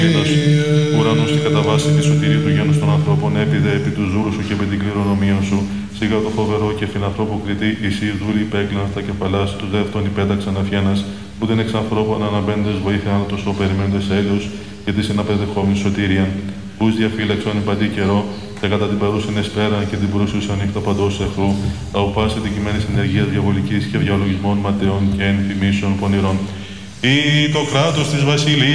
Ουρανούς και κατά βάση τη σωτηρίου του γένους των ανθρώπων, έπιδε επί του ζούρου σου και επί την κληρονομία σου. Σίγα το φοβερό και φιλανθρώπου κριτή, εσύ δούλοι υπέκλειναν στα κεφαλά του δεύτερον υπέταξαν αφιένας, που δεν εξ ανθρώπων αναμπέντες βοήθεια να τους οπεριμένοντες έλεος, γιατί συναπεδεχόμενη σωτηρία. Ους διαφύλαξον υπαντή καιρό, και κατά την παρούσιν εσπέραν και την παρούσουσαν νύχτα παντός εχθρού, από πάση δικημένης ενεργείας διαβολικής και διαλογισμών ματαιών και ενθυμίσεων πονηρών. Ή το κράτος της βασιλείας.